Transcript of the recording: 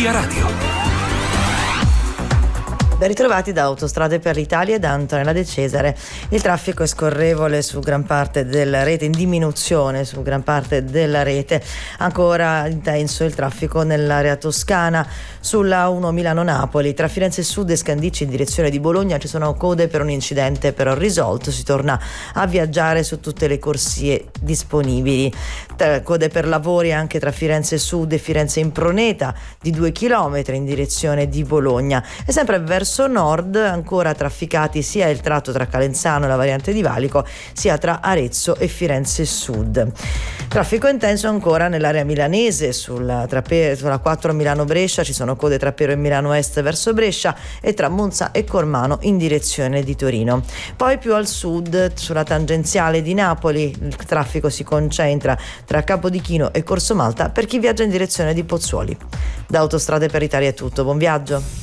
Via Radio. Ben ritrovati da Autostrade per l'Italia e da Antonella De Cesare. Il traffico è scorrevole su gran parte della rete, in diminuzione su gran parte della rete. Ancora intenso il traffico nell'area toscana sulla 1 Milano-Napoli. Tra Firenze Sud e Scandicci in direzione di Bologna ci sono code per un incidente però risolto. Si torna a viaggiare su tutte le corsie disponibili. Code per lavori anche tra Firenze Sud e Firenze Improneta di 2 chilometri in direzione di Bologna. E sempre verso nord ancora trafficati sia il tratto tra Calenzano e la variante di Valico sia tra Arezzo e Firenze Sud. Traffico intenso ancora nell'area milanese sulla 4 Milano-Brescia, ci sono code tra Pero e Milano Est verso Brescia e tra Monza e Cormano in direzione di Torino. Poi più al sud sulla tangenziale di Napoli il traffico si concentra tra Capodichino e Corso Malta per chi viaggia in direzione di Pozzuoli. Da Autostrade per l'Italia è tutto, buon viaggio.